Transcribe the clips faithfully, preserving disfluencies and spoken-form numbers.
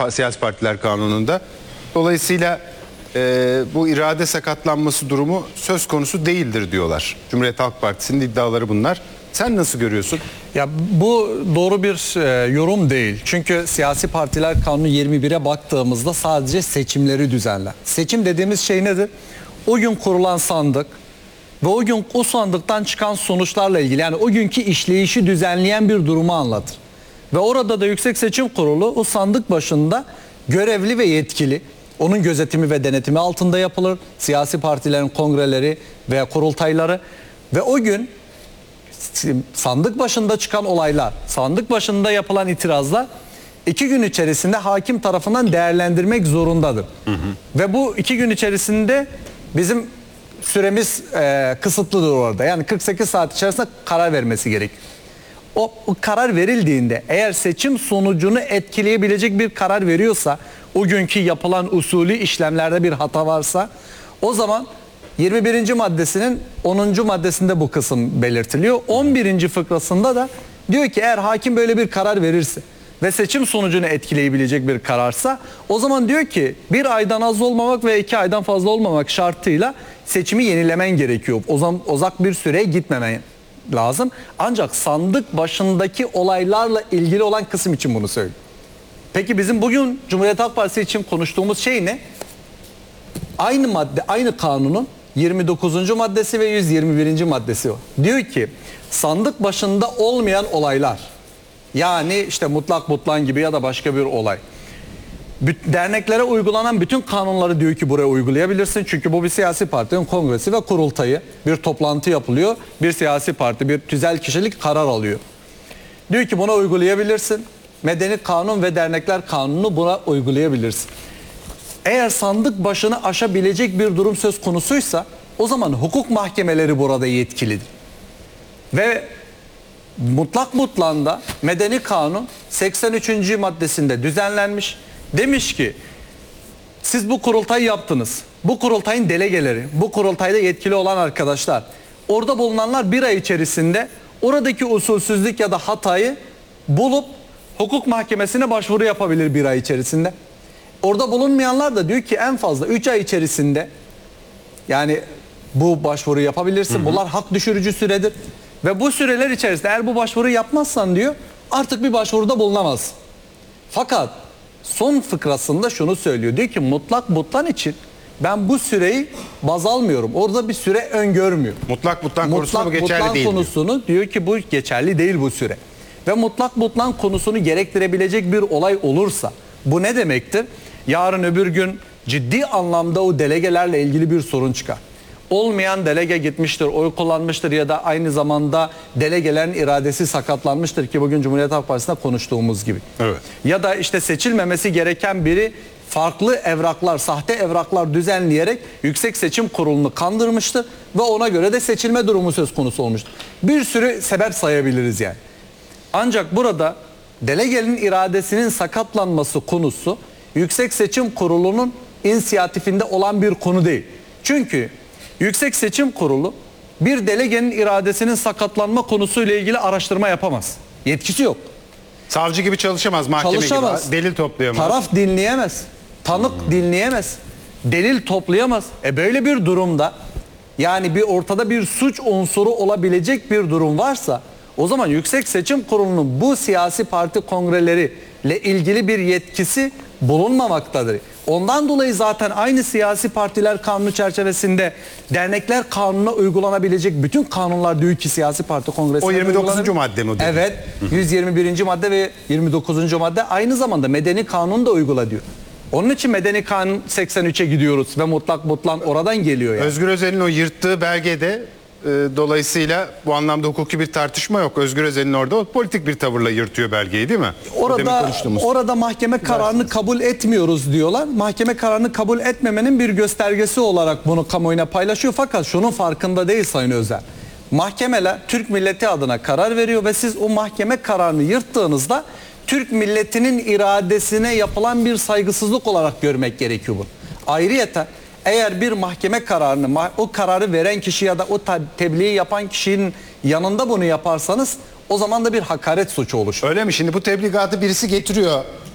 siyasi partiler kanununda. Dolayısıyla e, bu irade sakatlanması durumu söz konusu değildir diyorlar. Cumhuriyet Halk Partisi'nin iddiaları bunlar. Sen nasıl görüyorsun? Ya bu doğru bir e, yorum değil. Çünkü siyasi partiler kanunu yirmi bire baktığımızda sadece seçimleri düzenler. Seçim dediğimiz şey nedir? O gün kurulan sandık ve o gün o sandıktan çıkan sonuçlarla ilgili, yani o günkü işleyişi düzenleyen bir durumu anlatır. Ve orada da Yüksek Seçim Kurulu o sandık başında görevli ve yetkili, onun gözetimi ve denetimi altında yapılır. Siyasi partilerin kongreleri veya kurultayları ve o gün sandık başında çıkan olaylar, sandık başında yapılan itirazlar iki gün içerisinde hakim tarafından değerlendirmek zorundadır. Hı hı. Ve bu iki gün içerisinde bizim süremiz e, kısıtlıdır orada. Yani kırk sekiz saat içerisinde karar vermesi gerek. O, o karar verildiğinde eğer seçim sonucunu etkileyebilecek bir karar veriyorsa, o günkü yapılan usulü işlemlerde bir hata varsa, o zaman yirmi birinci maddesinin onuncu maddesinde bu kısım belirtiliyor. on birinci fıkrasında da diyor ki eğer hakim böyle bir karar verirse ve seçim sonucunu etkileyebilecek bir kararsa, o zaman diyor ki bir aydan az olmamak ve iki aydan fazla olmamak şartıyla seçimi yenilemen gerekiyor. O zaman uzak bir süreye gitmemen lazım. Ancak sandık başındaki olaylarla ilgili olan kısım için bunu söylüyor. Peki bizim bugün Cumhuriyet Halk Partisi için konuştuğumuz şey ne? Aynı madde, aynı kanunun yirmi dokuzuncu maddesi ve yüz yirmi birinci maddesi var. Diyor ki sandık başında olmayan olaylar, yani işte mutlak butlan gibi ya da başka bir olay, derneklere uygulanan bütün kanunları diyor ki buraya uygulayabilirsin. Çünkü bu bir siyasi partinin kongresi ve kurultayı, bir toplantı yapılıyor. Bir siyasi parti, bir tüzel kişilik karar alıyor. Diyor ki buna uygulayabilirsin. Medeni kanun ve dernekler kanunu buna uygulayabilirsin. Eğer sandık başını aşabilecek bir durum söz konusuysa, o zaman hukuk mahkemeleri burada yetkilidir. Ve mutlak mutlanda Medeni Kanun seksen üçüncü maddesinde düzenlenmiş. Demiş ki siz bu kurultayı yaptınız. Bu kurultayın delegeleri, bu kurultayda yetkili olan arkadaşlar, orada bulunanlar bir ay içerisinde oradaki usulsüzlük ya da hatayı bulup hukuk mahkemesine başvuru yapabilir bir ay içerisinde. Orada bulunmayanlar da diyor ki en fazla üç ay içerisinde yani bu başvuru yapabilirsin. Hı hı. Bunlar hak düşürücü süredir. Ve bu süreler içerisinde eğer bu başvuru yapmazsan diyor artık bir başvuruda bulunamaz. Fakat son fıkrasında şunu söylüyor. Diyor ki mutlak butlan için ben bu süreyi baz almıyorum. Orada bir süre öngörmüyor. Mutlak butlan konusunda bu geçerli butlan değil konusunu diyor. diyor ki bu geçerli değil bu süre. Ve mutlak butlan konusunu gerektirebilecek bir olay olursa bu ne demektir? Yarın öbür gün ciddi anlamda o delegelerle ilgili bir sorun çıkar. Olmayan delege gitmiştir, oy kullanmıştır ya da aynı zamanda delegelerin iradesi sakatlanmıştır ki bugün Cumhuriyet Halk Partisi'nde konuştuğumuz gibi. Evet. Ya da işte seçilmemesi gereken biri farklı evraklar, sahte evraklar düzenleyerek Yüksek Seçim Kurulu'nu kandırmıştır ve ona göre de seçilme durumu söz konusu olmuştur. Bir sürü sebep sayabiliriz yani. Ancak burada delegenin iradesinin sakatlanması konusu Yüksek Seçim Kurulu'nun inisiyatifinde olan bir konu değil. Çünkü Yüksek Seçim Kurulu bir delegenin iradesinin sakatlanma konusuyla ilgili araştırma yapamaz. Yetkisi yok. Savcı gibi çalışamaz, mahkeme Çalışamaz. gibi delil toplayamaz. Taraf dinleyemez. Tanık hmm. dinleyemez. Delil toplayamaz. E böyle bir durumda yani bir ortada bir suç unsuru olabilecek bir durum varsa o zaman Yüksek Seçim Kurulu'nun bu siyasi parti kongreleriyle ilgili bir yetkisi bulunmamaktadır. Ondan dolayı zaten aynı siyasi partiler kanunu çerçevesinde dernekler kanununa uygulanabilecek bütün kanunlar diyor ki siyasi parti kongresinde o yirmi dokuzuncu madde mi? Evet. yüz yirmi birinci madde ve yirmi dokuzuncu madde aynı zamanda Medeni Kanun da uygula diyor. Onun için Medeni Kanun seksen üçe gidiyoruz ve mutlak butlan oradan geliyor yani. Özgür Özel'in o yırttığı belgede e, dolayısıyla bu anlamda hukuki bir tartışma yok. Özgür Özel'in orada o politik bir tavırla yırtıyor belgeyi değil mi? Orada orada mahkeme kararını kabul etmiyoruz diyorlar. Mahkeme kararını kabul etmemenin bir göstergesi olarak bunu kamuoyuna paylaşıyor. Fakat şunun farkında değil Sayın Özel. Mahkemeler Türk milleti adına karar veriyor ve siz o mahkeme kararını yırttığınızda Türk milletinin iradesine yapılan bir saygısızlık olarak görmek gerekiyor bu. Ayrıyeten eğer bir mahkeme kararını, o kararı veren kişi ya da o tebliği yapan kişinin yanında bunu yaparsanız o zaman da bir hakaret suçu oluşur. Öyle mi? Şimdi bu tebligatı birisi getiriyor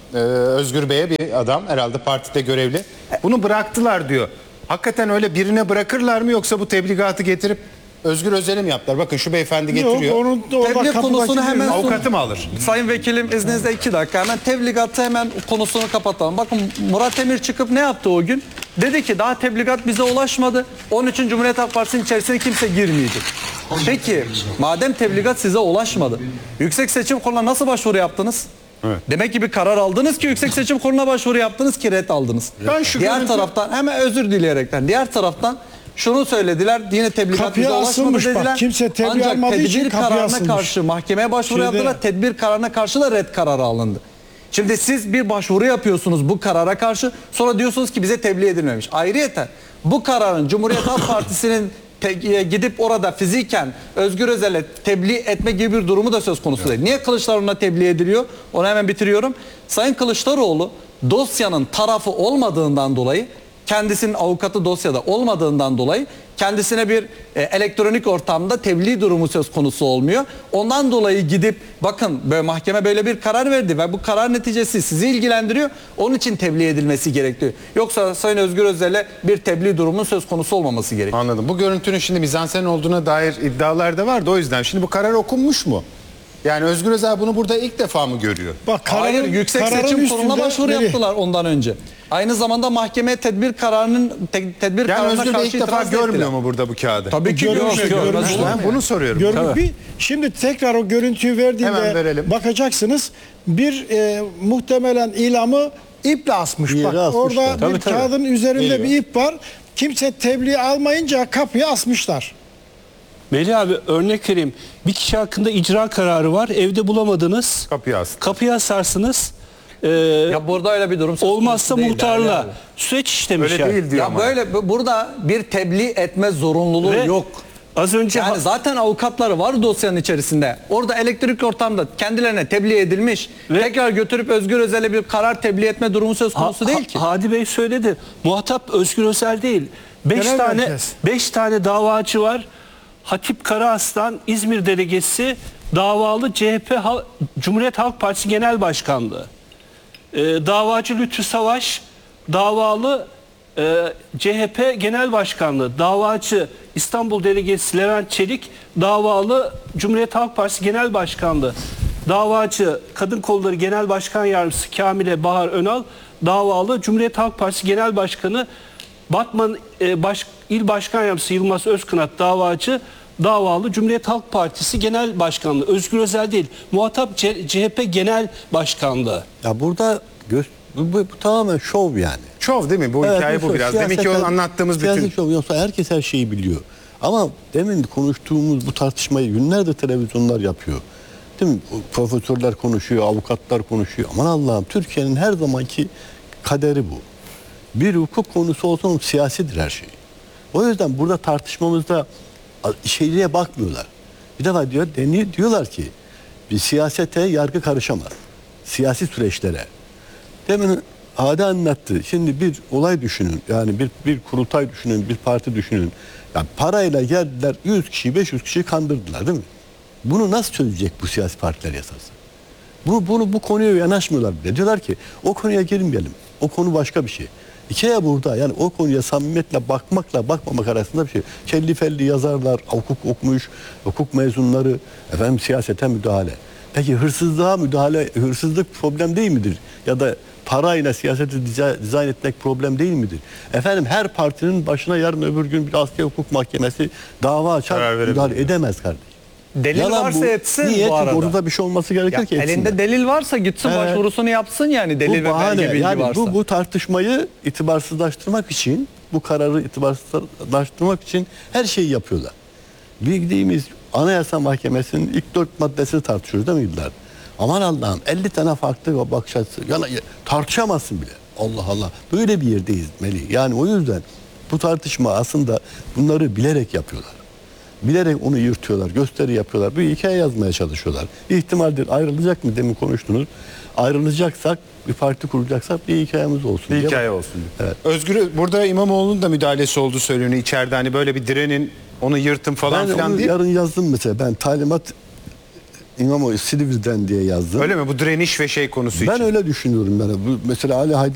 Ee, Özgür Bey'e bir adam herhalde partide görevli. Bunu bıraktılar diyor. Hakikaten öyle birine bırakırlar mı yoksa bu tebligatı getirip Özgür Özel'e mi yaptılar? Bakın şu beyefendi getiriyor. Yok, onun da orada Tebliğ kapı konusunu açılıyor. hemen Avukatı mı alır? Sayın Vekilim izninizle iki dakika hemen tebligatı hemen konusunu kapatalım. Bakın Murat Emir çıkıp ne yaptı o gün? Dedi ki daha tebligat bize ulaşmadı. Onun için Cumhuriyet Halk Partisi'nin içerisine kimse girmeyecek. Peki madem tebligat size ulaşmadı, Yüksek Seçim Kurulu'na nasıl başvuru yaptınız? Evet. Demek ki bir karar aldınız ki Yüksek Seçim Kurulu'na başvuru yaptınız ki ret aldınız. Ben şu diğer görüntü- taraftan hemen özür dileyerekten diğer taraftan şunu söylediler, yine tebligat Kapıya bize ulaşmadı asılmış bak, dediler. kimse tebliğ Ancak almadığı için tedbir kapıya kararına asılmış. karşı mahkemeye başvuru Şeyde- yaptılar, tedbir kararına karşı da red kararı alındı. Şimdi siz bir başvuru yapıyorsunuz bu karara karşı, sonra diyorsunuz ki bize tebliğ edilmemiş. Ayrıyeten bu kararın Cumhuriyet Halk Partisi'nin te- gidip orada fiziken Özgür Özel'e tebliğ etme gibi bir durumu da söz konusu değil. Niye Kılıçdaroğlu'na tebliğ ediliyor? Onu hemen bitiriyorum. Sayın Kılıçdaroğlu dosyanın tarafı olmadığından dolayı, kendisinin avukatı dosyada olmadığından dolayı kendisine bir e, elektronik ortamda tebliğ durumu söz konusu olmuyor. Ondan dolayı gidip bakın böyle mahkeme böyle bir karar verdi ve bu karar neticesi sizi ilgilendiriyor. Onun için tebliğ edilmesi gerekiyor. Yoksa Sayın Özgür Özel'e bir tebliğ durumunun söz konusu olmaması gerekiyor. Anladım. Bu görüntünün şimdi mizansen olduğuna dair iddialar da vardı o yüzden. Şimdi bu karar okunmuş mu? Yani Özgür Özel bunu burada ilk defa mı görüyor? Bak kararın, Hayır, Yüksek kararın Seçim Kurulu'na üstünde başvuru Melih, yaptılar ondan önce. Aynı zamanda mahkemeye tedbir kararının te- tedbir Yani kararına Özgür Bey karşı ilk defa itiraz görmüyor ettiler. mu burada bu kağıdı? Tabii ki Görmüş, görmüyor. görmüş. Görmez olur mu Ben ya? bunu soruyorum. Görmüş. Bir, şimdi tekrar o görüntüyü verdiğinde Hemen verelim. bakacaksınız. Bir e, muhtemelen ilamı iple asmış. Bir Bak yere asmışlar. orada Tabii, bir tabii. kağıdın üzerinde Geliyor. bir ip var. Kimse tebliğ almayınca kapıya asmışlar. Melih abi örnek vereyim. Bir kişi hakkında icra kararı var. Evde bulamadınız. Kapıyı astı. Kapıya asarsınız. Ee, Ya burada öyle bir durum söz olmazsa konusu değil muhtarla yani. süreç işlemiş Öyle yani. değil diyor Ya ama. böyle bu- burada bir tebliğ etme zorunluluğu Ve yok. Az önce Yani ha- zaten avukatları var dosyanın içerisinde. Orada elektrik ortamda kendilerine tebliğ edilmiş. Ve- tekrar götürüp Özgür Özel'e bir karar tebliğ etme durumu söz konusu Ha- değil ki. Hadi Bey söyledi. Muhatap Özgür Özel değil. Beş Genel tane merkez. beş tane davacı var. Hatip Karaaslan İzmir delegesi davalı C H P Hal- Cumhuriyet Halk Partisi Genel Başkanlığı. Ee, davacı Lütfü Savaş davalı e, C H P Genel Başkanlığı, davacı İstanbul Delegesi Levent Çelik davalı Cumhuriyet Halk Partisi Genel Başkanlığı, davacı Kadın Kolları Genel Başkan Yardımcısı Kamile Bahar Önal davalı Cumhuriyet Halk Partisi Genel Başkanı, Batman e, baş, İl Başkan Yardımcısı Yılmaz Özkınat davacı davalı Cumhuriyet Halk Partisi Genel Başkanlığı. Özgür Özel değil. Muhatap C- CHP Genel Başkanlığı. Ya burada gö- bu, bu, bu tamamen şov yani. Şov değil mi? Bu Evet, hikaye bu şov. biraz. Siyaseten- Demek ki o anlattığımız siyasi bütün... şov. Yoksa herkes her şeyi biliyor. Ama demin konuştuğumuz bu tartışmayı günlerdir televizyonlar yapıyor. Değil mi? Profesörler konuşuyor, avukatlar konuşuyor. Aman Allah'ım, Türkiye'nin her zamanki kaderi bu. Bir hukuk konusu olsa onun siyasidir her şey. O yüzden burada tartışmamızda şeyliğe bakmıyorlar. Bir defa diyor, deniyor, diyorlar ki bir siyasete yargı karışamaz. Siyasi süreçlere. Demin Hadi anlattı. Şimdi bir olay düşünün. Yani bir bir kurultay düşünün, bir parti düşünün. Yani parayla geldiler yüz kişi, beş yüz kişiyi kandırdılar değil mi? Bunu nasıl çözecek bu siyasi partiler yasası? Bunu, bunu bu konuya yanaşmıyorlar bile. Diyorlar ki o konuya girmeyelim. O konu başka bir şey. Hikaye burada. Yani o konuya samimiyetle bakmakla bakmamak arasında bir şey. Kelli felli yazarlar, hukuk okumuş, hukuk mezunları, efendim siyasete müdahale. Peki hırsızlığa müdahale, hırsızlık problem değil midir? Ya da parayla siyaseti diza- dizayn etmek problem değil midir? Efendim her partinin başına yarın öbür gün bir askeri hukuk mahkemesi dava açar, Karar verebilir. müdahale edemez kardeşim. Delil Yalan varsa bu. etsin Niye? bu Çünkü arada. orada bir şey olması gerekir Ya ki etsinler. elinde delil varsa gitsin Evet. başvurusunu yapsın yani delil Bu ve belge bahane. bilgi Yani varsa. bu, bu tartışmayı itibarsızlaştırmak için, bu kararı itibarsızlaştırmak için her şeyi yapıyorlar. Bildiğimiz Anayasa Mahkemesi'nin ilk dört maddesini tartışıyoruz değil mi yıllar? Aman Allah'ım elli tane farklı bakış açısı. Yani tartışamazsın bile. Allah Allah. Böyle bir yerdeyiz Melih. Yani o yüzden bu tartışma aslında bunları bilerek yapıyorlar. Bilerek onu yırtıyorlar, gösteri yapıyorlar. Bir hikaye yazmaya çalışıyorlar. İhtimaldir ayrılacak mı demin konuştunuz. Ayrılacaksak, bir parti kuracaksak bir hikayemiz olsun. Bir diye hikaye bak- olsun. Evet. Özgür, burada İmamoğlu'nun da müdahalesi olduğu söyleniyor içeride. Hani böyle bir direnin, onu yırtın falan Ben filan onu diye. yarın yazdım mesela. Ben talimat İmamoğlu Silivri'den diye yazdım. Öyle mi? Bu direniş ve şey konusu için. Ben öyle düşünüyorum. Yani. Bu, mesela Ali Haydar